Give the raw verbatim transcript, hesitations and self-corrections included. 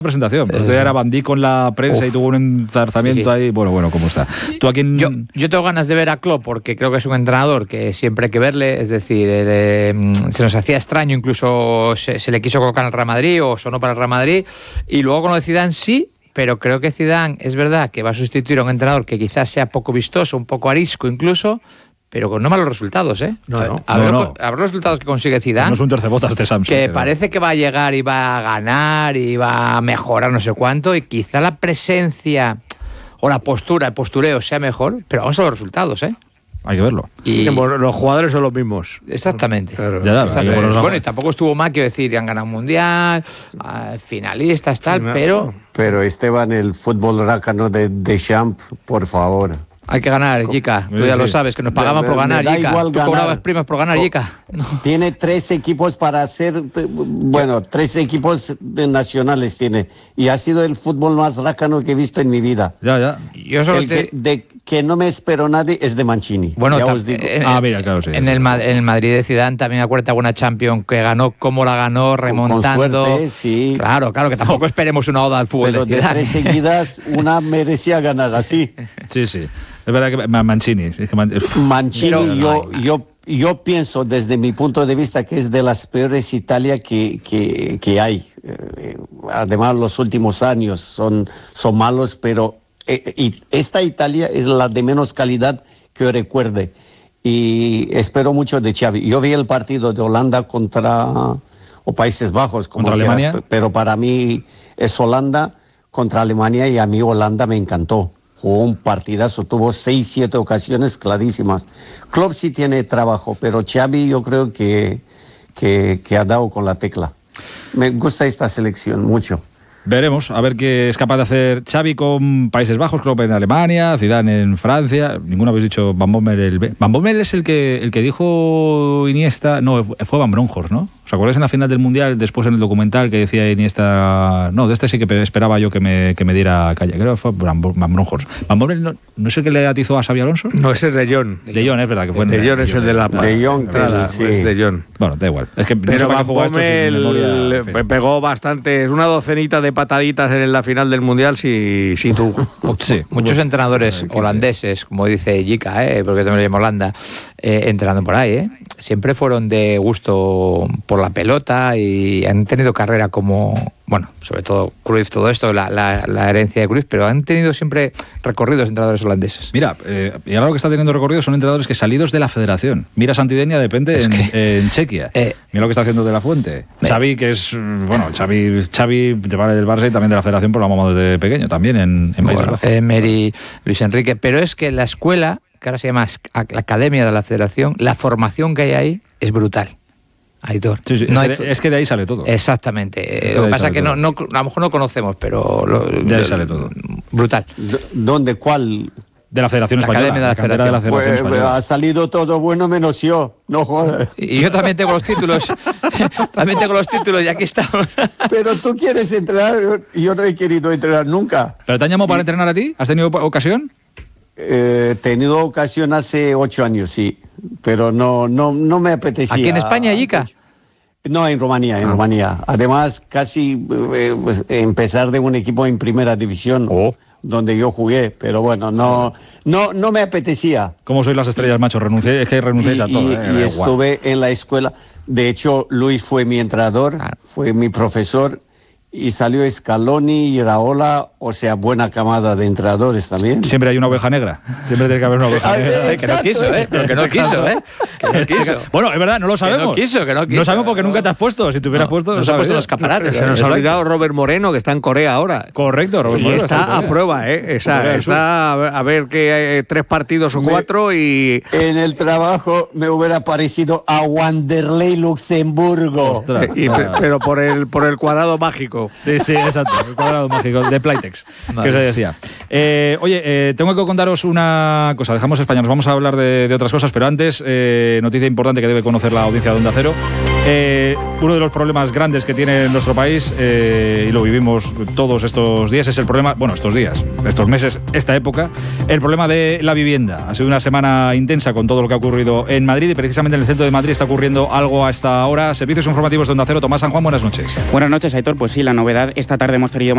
presentación, pero todavía era Bandí con la prensa. Uf. Y tuvo un enzarzamiento sí, sí. ahí. Bueno, bueno, ¿cómo está? ¿Tú a quién? Yo, yo tengo ganas de ver a Klopp porque creo que es un entrenador que siempre hay que verle, es decir, eh, se nos hacía extraño, incluso se, se le quiso colocar al Real Madrid o sonó para el Real Madrid, y luego con lo de Zidane sí, pero creo que Zidane es verdad que va a sustituir a un entrenador que quizás sea poco vistoso, un poco arisco incluso, pero con no malos resultados, ¿eh? No, no. A ver, no, no. a ver los resultados que consigue Zidane. No es un tercebotas de Samsung. Que parece que va a llegar y va a ganar y va a mejorar no sé cuánto, y quizá la presencia o la postura, el postureo sea mejor, pero vamos a los resultados, ¿eh? Hay que verlo. Y los jugadores son los mismos. Exactamente. Claro. Ya, ya, Exactamente. bueno, bueno, y tampoco estuvo mal, quiero decir, han ganado un mundial, finalistas, tal, Final. pero... Pero Esteban, el fútbol rácano de Deschamps, por favor. Hay que ganar, Jica. Tú ya sí. lo sabes, que nos pagaban me, por ganar, Jica. Tú ganar. cobrabas primas por ganar, Jica. No. Tiene tres equipos para hacer, bueno, tres equipos de nacionales tiene. Y ha sido el fútbol más rácano que he visto en mi vida. Ya, ya. Yo solo el te... que, de que no me espero nadie es de Mancini. Bueno, ya ta- os digo. En, ah, mira, claro, sí. En el, en el Madrid de Zidane también acuérdate alguna Champions que ganó, cómo la ganó, remontando. Con suerte, sí. Claro, claro, que tampoco esperemos una oda al fútbol Pero de Zidane. de tres seguidas, una merecía ganar así. Sí, sí. Es verdad que Mancini. Es que Man... Mancini, Pero, yo, yo, yo pienso desde mi punto de vista que es de las peores Italia que, que, que hay. Eh, además, los últimos años son, son malos, pero eh, y esta Italia es la de menos calidad que yo recuerde. Y espero mucho de Xavi. Yo vi el partido de Holanda contra o Países Bajos, como contra quieras, Alemania, pero para mí es Holanda contra Alemania y a mí Holanda me encantó. Jugó un partidazo, tuvo seis, siete ocasiones clarísimas. Klopp sí tiene trabajo, pero Xavi yo creo que, que, que ha dado con la tecla. Me gusta esta selección mucho. Veremos, a ver qué es capaz de hacer Xavi con Países Bajos, Klopp en Alemania, Zidane en Francia. Ninguno habéis dicho Van Bommel. El... Van Bommel es el que el que dijo Iniesta, no, fue Van Bronckhorst, ¿no? ¿Os acordáis en la final del Mundial, después en el documental que decía Iniesta, no, de este sí que esperaba yo que me, que me diera calle? Creo que fue Van Bronckhorst. Van Bommel no, ¿no es el que le atizó a Xabi Alonso? No, ese es De Jong. De Jong, es verdad que fue. De Jong es el de la De Jong, sí. Es De Jong. Bueno, da igual. Es que pero no Van Bommel pegó bastante, una docenita de pataditas en la final del Mundial si, si tú. Sí, muchos entrenadores holandeses, como dice Jica, ¿eh? porque también lo llamo Holanda, eh, entrenando por ahí, ¿eh? siempre fueron de gusto por la pelota y han tenido carrera como, bueno, sobre todo Cruyff, todo esto, la, la, la herencia de Cruyff, pero han tenido siempre recorridos entrenadores holandeses. Mira, eh, y ahora lo que está teniendo recorrido son entrenadores que salidos de la federación. Mira Santidenia depende es en, que, en Chequia. Eh, Mira lo que está haciendo De La Fuente. Eh, Xavi, que es, bueno, Xavi, Xavi te vale del Barça y también de la federación, pero lo amamos desde pequeño, también en, en Países Bajos. Emery, Luis Enrique, pero es que la escuela, que ahora se llama la Academia de la Federación, la formación que hay ahí es brutal. Aitor. Sí, sí, no es, que de, es que de ahí sale todo. Exactamente. Es lo que pasa es que no, no, a lo mejor no conocemos, pero lo, de ahí sale todo. Brutal. ¿Dónde? ¿Cuál? De la Federación la Española. Academia de la Federación. De la Federación pues, ha salido todo bueno menos yo. No jodas. Y yo también tengo los títulos. También tengo los títulos y aquí estamos. Pero tú quieres entrenar y yo no he querido entrenar nunca. ¿Pero te han llamado y... para entrenar a ti? ¿Has tenido ocasión? He eh, tenido ocasión hace ocho años, sí. Pero no, no, no me apetecía. ¿Aquí en España, Jica? No, en Rumanía, en ah. Rumanía. Además, casi eh, pues, empezar de un equipo en primera división, oh. donde yo jugué, pero bueno, no, no, no me apetecía. ¿Cómo sois las estrellas, macho? Renuncié, es que renunciéis y, a todo. Y, eh, y estuve en la escuela. De hecho, Luis fue mi entrenador, ah. fue mi profesor. Y salió Scaloni y Raola, o sea, buena camada de entrenadores también. Siempre hay una oveja negra. Siempre tiene que haber una oveja negra. Eh, que no quiso, ¿eh? Pero que no quiso, ¿eh? Que no quiso. Bueno, es verdad, no lo sabemos. Que no quiso, que no quiso. No sabemos porque no. nunca te has puesto. Si te hubieras no, puesto, no se ha puesto los escaparates. Se nos Exacto. ha olvidado Robert Moreno, que está en Corea ahora. Correcto, Robert y Moreno. Está, está a prueba, ¿eh? Está, está a ver que hay tres partidos o cuatro Me, y... En el trabajo me hubiera parecido a Wanderlei Luxemburgo. Ostras, y, pero por el, por el cuadrado mágico. Sí, sí, exacto. El cuadrado mágico de Playtex, vale. que se decía. Eh, oye, eh, tengo que contaros una cosa. Dejamos España, nos vamos a hablar de, de otras cosas, pero antes, eh, noticia importante que debe conocer la audiencia de Onda Cero. Eh, uno de los problemas grandes que tiene nuestro país, eh, y lo vivimos todos estos días, es el problema, bueno, estos días, estos meses, esta época, el problema de la vivienda. Ha sido una semana intensa con todo lo que ha ocurrido en Madrid y precisamente en el centro de Madrid está ocurriendo algo a esta hora. Servicios informativos de Onda Cero. Tomás San Juan, buenas noches. Buenas noches, Aitor. Pues sí, la novedad esta tarde hemos tenido